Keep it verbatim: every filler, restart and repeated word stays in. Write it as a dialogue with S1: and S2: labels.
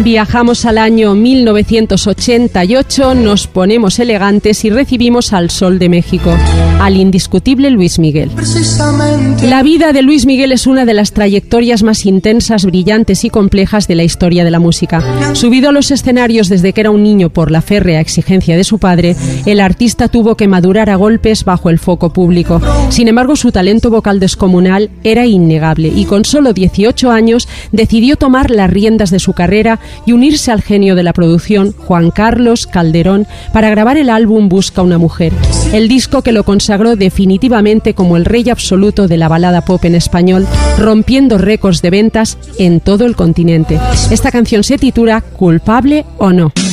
S1: Viajamos al año mil novecientos ochenta y ocho, nos ponemos elegantes y recibimos al Sol de México, al indiscutible Luis Miguel. La vida de Luis Miguel es una de las trayectorias más intensas, brillantes y complejas de la historia de la música. Subido a los escenarios desde que era un niño por la férrea exigencia de su padre, el artista tuvo que madurar a golpes bajo el foco público. Sin embargo, su talento vocal descomunal era innegable y con solo dieciocho años decidió tomar las riendas de su carrera y unirse al genio de la producción, Juan Carlos Calderón, para grabar el álbum Busca una mujer, el disco que lo consagró definitivamente como el rey absoluto de la balada pop en español, rompiendo récords de ventas en todo el continente. Esta canción se titula Culpable o no.